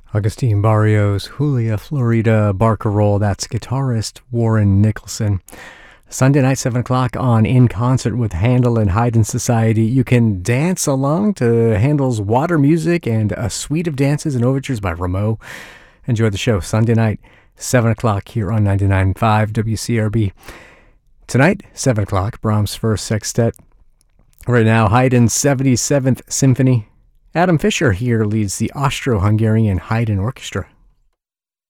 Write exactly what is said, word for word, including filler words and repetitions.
Augustine Barrios, Julia Florida Barcarolle, that's guitarist Warren Nicholson. Sunday night, seven o'clock on In Concert with Handel and Haydn Society. You can dance along to Handel's Water Music and a suite of dances and overtures by Rameau. Enjoy the show Sunday night, seven o'clock here on ninety-nine point five W C R B. Tonight, seven o'clock, Brahms' First Sextet. Right now, Haydn's seventy-seventh Symphony. Adam Fischer here leads the Austro-Hungarian Haydn Orchestra.